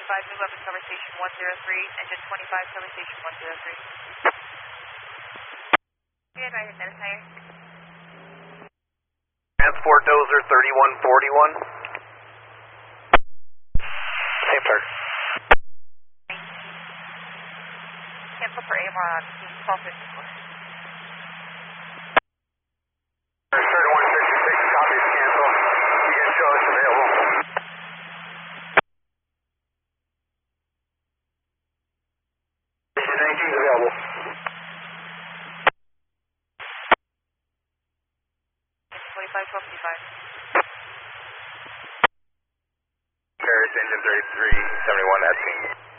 25, move up and cover station 103, engine 25, cover station 103. Good, right ahead, Dennis Higher. Transport Dozer 3141. Same turn. Cancel for AMR on 1254. Third 156, copies cancel. You can show us available. Station 19 is available. Engine 25, 1255. Paris engine 3371 at scene.